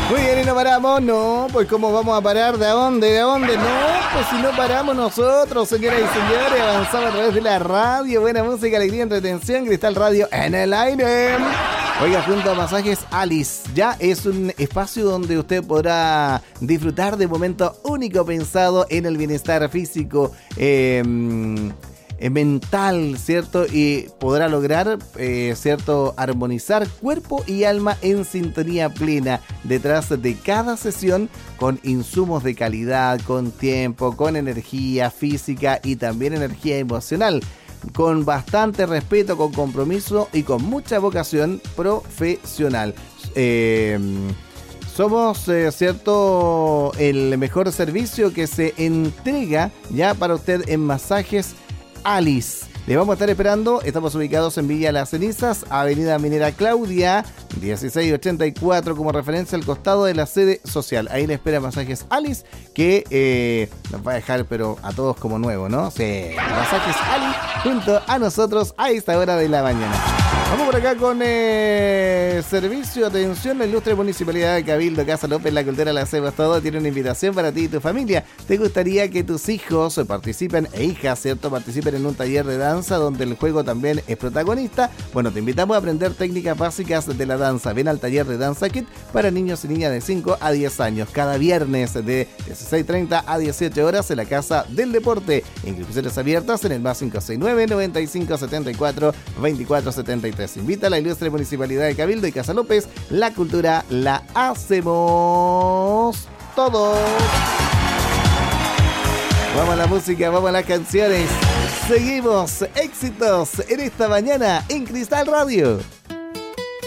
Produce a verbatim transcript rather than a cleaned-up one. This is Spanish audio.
Muy bien, y no paramos, no, pues ¿cómo vamos a parar? ¿De dónde? ¿De dónde? No, pues si no paramos nosotros, señoras y señores, avanzamos a través de la radio, buena música, alegría, entretención, Cristal Radio en el aire. Oiga, junto a Masajes Alice, ya es un espacio donde usted podrá disfrutar de momentos únicos pensado en el bienestar físico, eh, mental, ¿cierto? Y podrá lograr, eh, ¿cierto?, armonizar cuerpo y alma en sintonía plena detrás de cada sesión, con insumos de calidad, con tiempo, con energía física y también energía emocional, con bastante respeto, con compromiso y con mucha vocación profesional. Eh, Somos, eh, cierto, el mejor servicio que se entrega ya para usted en Masajes Alice. Le vamos a estar esperando. Estamos ubicados en Villa Las Cenizas, Avenida Minera Claudia, dieciséis ochenta y cuatro, como referencia al costado de la sede social. Ahí le espera Masajes Alice, que eh, nos va a dejar, pero a todos como nuevo, ¿no? Sí, Masajes Alice junto a nosotros a esta hora de la mañana. Vamos por acá con eh, servicio, atención, la ilustre Municipalidad de Cabildo, Casa López, La Cultura, La Cebas, todo tiene una invitación para ti y tu familia. ¿Te gustaría que tus hijos participen, e hijas, cierto, participen en un taller de danza donde el juego también es protagonista? Bueno, te invitamos a aprender técnicas básicas de la danza. Ven al taller de Danza Kit para niños y niñas de cinco a diez años, cada viernes de dieciséis treinta a dieciocho horas en la Casa del Deporte. Inscripciones abiertas en el más cinco seis nueve, noventa y cinco, setenta y cuatro, veinticuatro setenta y tres. Invita a la ilustre Municipalidad de Cabildo y Casa López. La cultura la hacemos todos. Vamos a la música, vamos a las canciones. Seguimos, éxitos en esta mañana en Cristal Radio.